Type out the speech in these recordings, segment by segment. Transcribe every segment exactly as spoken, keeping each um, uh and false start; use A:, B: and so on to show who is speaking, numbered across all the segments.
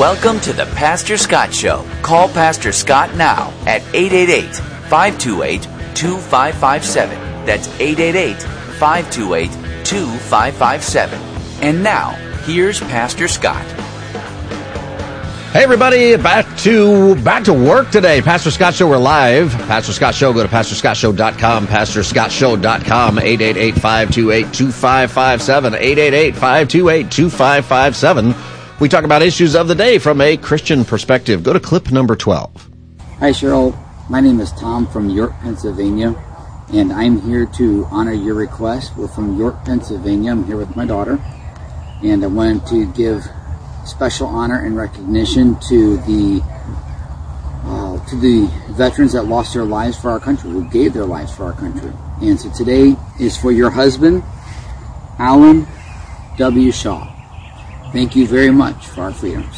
A: Welcome to the Pastor Scott Show. Call Pastor Scott now at eight eight eight, five two eight, two five five seven. That's eight eight eight, five two eight, two five five seven. And now, here's Pastor Scott.
B: Hey everybody, back to back to work today. Pastor Scott Show, we're live. Pastor Scott Show, go to pastor scott show dot com, pastor scott show dot com, eight eight eight, five two eight, two five five seven, eight eight eight, five two eight, two five five seven. We talk about issues of the day from a Christian perspective. Go to clip number twelve.
C: Hi Cheryl, my name is Tom from York, Pennsylvania, and I'm here to honor your request. We're from York, Pennsylvania. I'm here with my daughter, and I wanted to give special honor and recognition to the uh, to the veterans that lost their lives for our country, who gave their lives for our country. And so today is for your husband, Alan W. Shaw. Thank you very much for our freedoms.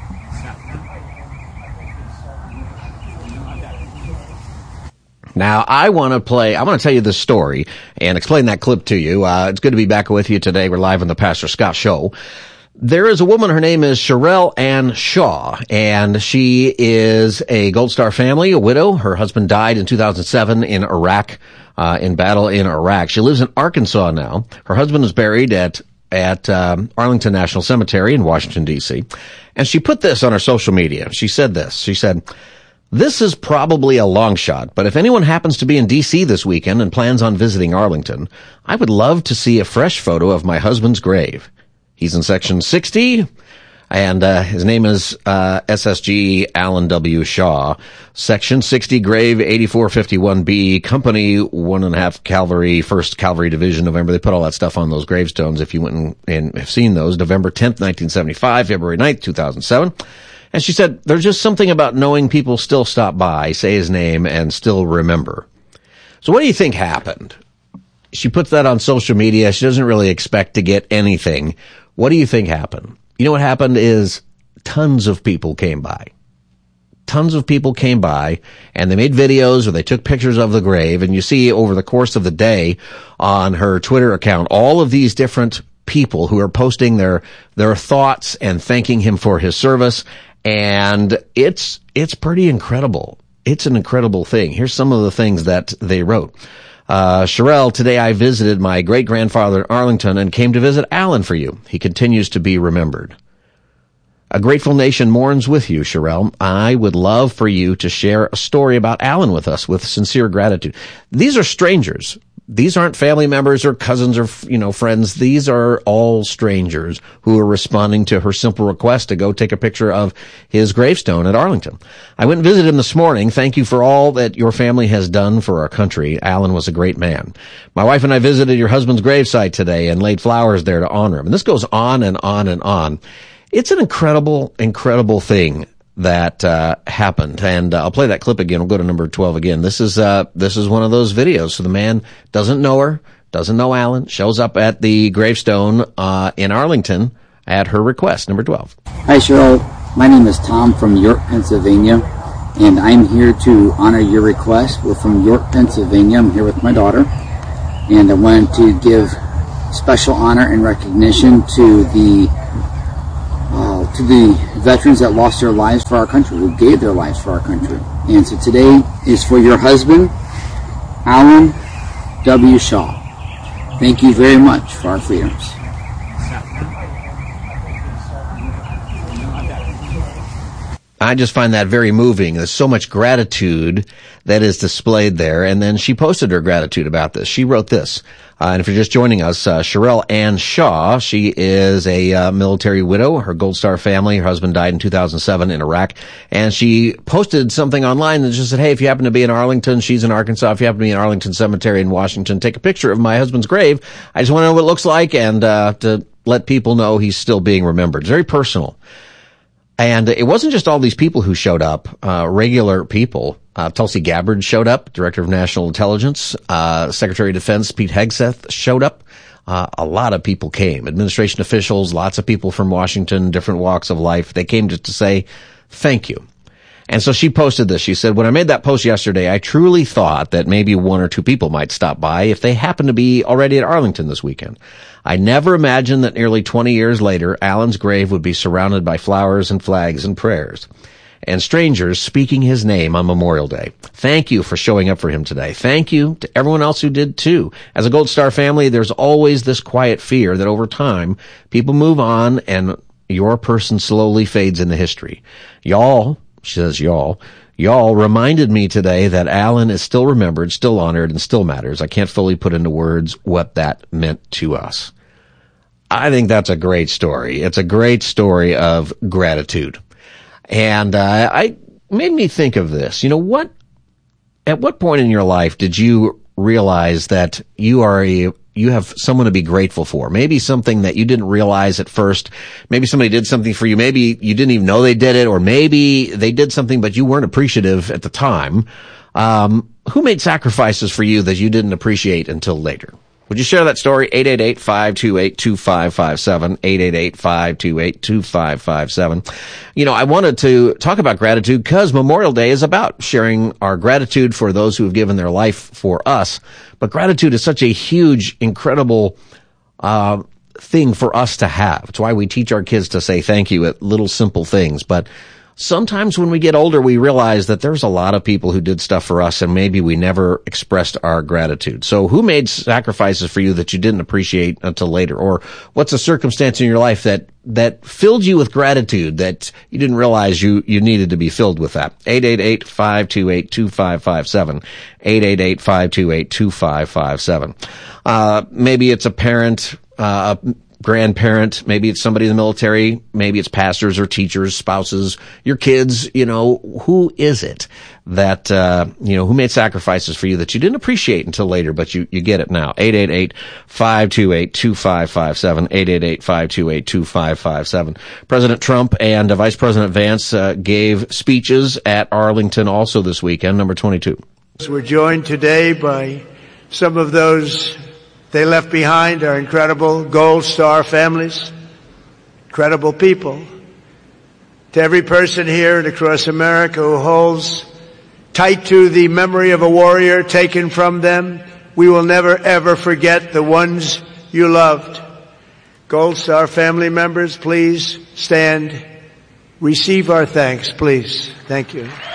B: Now, I want to play, I want to tell you this story and explain that clip to you. Uh, it's good to be back with you today. We're live on the Pastor Scott Show. There is a woman, her name is Sherelle Ann Shaw, and she is a Gold Star family, a widow. Her husband died in two thousand seven in Iraq, uh, in battle in Iraq. She lives in Arkansas now. Her husband is buried at at um, Arlington National Cemetery in Washington, D C And she put this on her social media. She said this. She said, "This is probably a long shot, but if anyone happens to be in D C this weekend and plans on visiting Arlington, I would love to see a fresh photo of my husband's grave. He's in section sixty, and uh, his name is uh, S S G Alan W. Shaw. Section sixty, grave eighty-four fifty-one B, company one and a half Cavalry, first Cavalry Division, November." They put all that stuff on those gravestones if you went and, and have seen those. November tenth, nineteen seventy-five, February ninth, two thousand seven. And she said, "There's just something about knowing people still stop by, say his name, and still remember." So what do you think happened? She puts that on social media. She doesn't really expect to get anything. What do you think happened? You know what happened is tons of people came by. Tons of people came by, and they made videos or they took pictures of the grave. And you see over the course of the day on her Twitter account, all of these different people who are posting their, their thoughts and thanking him for his service. And it's, it's pretty incredible. It's an incredible thing. Here's some of the things that they wrote. Uh, Sherelle, today I visited my great-grandfather in Arlington and came to visit Alan for you. He continues to be remembered. A grateful nation mourns with you, Sherelle. I would love for you to share a story about Alan with us with sincere gratitude. These are strangers. These aren't family members or cousins or, you know, friends. These are all strangers who are responding to her simple request to go take a picture of his gravestone at Arlington. I went and visited him this morning. Thank you for all that your family has done for our country. Alan was a great man. My wife and I visited your husband's gravesite today and laid flowers there to honor him. And this goes on and on and on. It's an incredible, incredible thing that uh happened. And uh, I'll play that clip again. We'll go to number twelve again. This is uh this is one of those videos. So the man doesn't know her, doesn't know Alan, shows up at the gravestone uh in Arlington at her request. Number twelve.
C: Hi Cheryl, my name is Tom from York, Pennsylvania, and I'm here to honor your request. We're from York, Pennsylvania. I'm here with my daughter, and I wanted to give special honor and recognition to the Uh, to the veterans that lost their lives for our country, who gave their lives for our country. And so today is for your husband, Alan W. Shaw. Thank you very much for our freedoms.
B: I just find that very moving. There's so much gratitude that is displayed there. And then she posted her gratitude about this. She wrote this. Uh, and if you're just joining us, uh, Sherelle Ann Shaw, she is a uh, military widow. Her Gold Star family, her husband died in two thousand seven in Iraq. And she posted something online that just said, hey, if you happen to be in Arlington, she's in Arkansas. If you happen to be in Arlington Cemetery in Washington, take a picture of my husband's grave. I just want to know what it looks like and uh, to let people know he's still being remembered. It's very personal. And it wasn't just all these people who showed up, uh, regular people. Uh, Tulsi Gabbard showed up, Director of National Intelligence. Uh, Secretary of Defense Pete Hegseth showed up. Uh, a lot of people came. Administration officials, lots of people from Washington, different walks of life. They came just to say thank you. And so she posted this. She said, when I made that post yesterday, I truly thought that maybe one or two people might stop by if they happen to be already at Arlington this weekend. I never imagined that nearly twenty years later, Alan's grave would be surrounded by flowers and flags and prayers and strangers speaking his name on Memorial Day. Thank you for showing up for him today. Thank you to everyone else who did too. As a Gold Star family, there's always this quiet fear that over time, people move on and your person slowly fades into history. Y'all, she says y'all, y'all reminded me today that Alan is still remembered, still honored, and still matters. I can't fully put into words what that meant to us. I think that's a great story. It's a great story of gratitude. And uh, I made me think of this. You know, what, at what point in your life did you realize that you are a, you have someone to be grateful for? Maybe something that you didn't realize at first. Maybe somebody did something for you. Maybe you didn't even know they did it, or maybe they did something but you weren't appreciative at the time. Um, who made sacrifices for you that you didn't appreciate until later? Would you share that story? eight eight eight, five two eight, two five five seven, eight eight eight, five two eight, two five five seven. You know, I wanted to talk about gratitude because Memorial Day is about sharing our gratitude for those who have given their life for us. But gratitude is such a huge, incredible uh thing for us to have. It's why we teach our kids to say thank you at little simple things. But sometimes when we get older, we realize that there's a lot of people who did stuff for us and maybe we never expressed our gratitude. So who made sacrifices for you that you didn't appreciate until later? Or what's a circumstance in your life that, that filled you with gratitude that you didn't realize you, you needed to be filled with that? eight eight eight, five two eight, two five five seven. eight eight eight, five two eight, two five five seven. Uh, maybe it's a parent, uh, grandparent, maybe it's somebody in the military, maybe it's pastors or teachers, spouses, your kids, you know, who is it that, uh, you know, who made sacrifices for you that you didn't appreciate until later, but you, you get it now? eight eight eight, five two eight, two five five seven, eight eight eight, five two eight, two five five seven. President Trump and uh, Vice President Vance uh, gave speeches at Arlington also this weekend, number twenty-two.
D: We're joined today by some of those they left behind, our incredible Gold Star families, incredible people. To every person here and across America who holds tight to the memory of a warrior taken from them, we will never ever forget the ones you loved. Gold Star family members, please stand. Receive our thanks, please. Thank you.